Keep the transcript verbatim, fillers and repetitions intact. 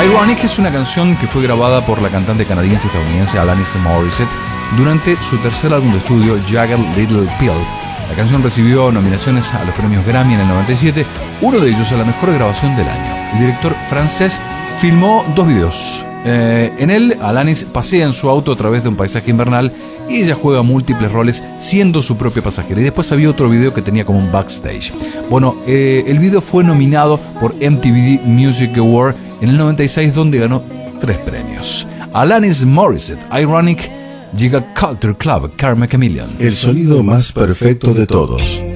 Ironic es una canción que fue grabada por la cantante canadiense-estadounidense Alanis Morissette durante su tercer álbum de estudio, Jagged Little Pill. La canción recibió nominaciones a los premios Grammy en el noventa y siete, uno de ellos a la mejor grabación del año. El director francés filmó dos videos. Eh, en él, Alanis pasea en su auto a través de un paisaje invernal y ella juega múltiples roles siendo su propia pasajera. Y después había otro video que tenía como un backstage. Bueno, eh, el video fue nominado por M T V Music Award en el noventa y seis, donde ganó tres premios. Alanis Morissette, Ironic, Giga Culture Club, Karma Chameleon. El sonido más perfecto de todos.